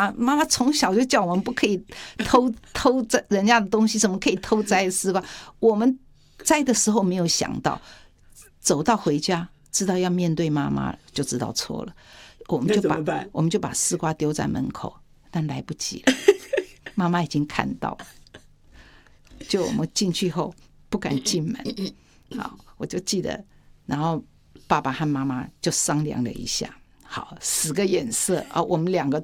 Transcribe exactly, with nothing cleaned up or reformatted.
妈，妈妈从小就叫我们不可以偷偷摘人家的东西，怎么可以偷摘丝瓜？我们摘的时候没有想到，走到回家知道要面对妈妈，就知道错了。我们就把我们就把丝瓜丢在门口，但来不及了，妈妈已经看到了。就我们进去后不敢进门，好，我就记得，然后爸爸和妈妈就商量了一下，好，使个眼色啊，我们两个